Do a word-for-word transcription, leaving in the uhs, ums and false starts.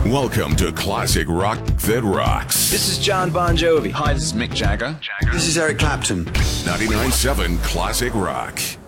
Welcome to Classic Rock That Rocks. This is John Bon Jovi. Hi, this is Mick Jagger. This is Eric Clapton. ninety-nine point seven Classic Rock.